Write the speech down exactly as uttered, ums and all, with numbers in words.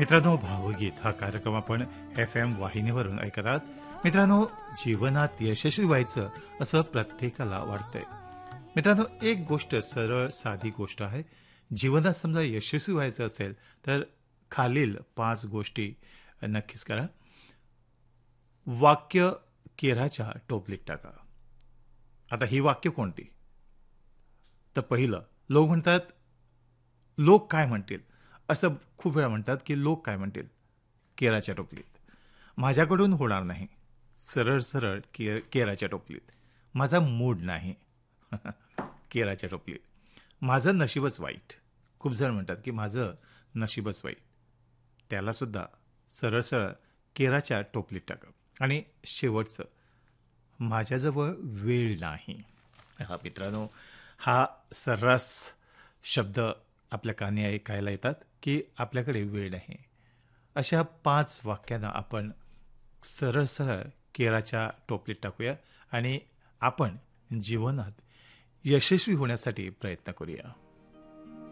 मित्रांनो, भावगीत हा कार्यक्रम आपण एफ एम वाहिनीवरून ऐकत आहात. मित्रांनो, जीवनात यशस्वी व्हायचं असं प्रत्येकाला वाटतंय. मित्रांनो, एक गोष्ट सरळ साधी गोष्ट आहे. जीवनात समजा यशस्वी व्हायचं असेल तर खालील पाच गोष्टी नक्कीच करा. वाक्य केराच्या टोपलीत टाका. आता ही वाक्य कोणती? तर पहिलं, लोक म्हणतात लोक काय म्हणतील, असं खूप वेळा म्हणतात की लोक काय म्हणतील. केराच्या टोपलीत माझ्याकडून होणार नाही. सरळ सरळ के केराच्या टोपलीत माझा मूड नाही. केराच्या टोपलीत माझं नशीबच वाईट. खूप जण म्हणतात की माझं नशीबच वाईट. त्यालासुद्धा सरळ सरळ केराच्या टोपलीत टाका. आणि शेवटचं, माझ्याजवळ वेळ नाही. हा मित्रांनो, हा सर्रास शब्द आपल्या कानी ऐकायला येतात की आपल्याकडे वेळ नाही. अशा पाच वाक्यांना आपण सरळ सरळ केराच्या टोपलीत टाकूया आणि आपण जीवनात यशस्वी होण्यासाठी प्रयत्न करूया.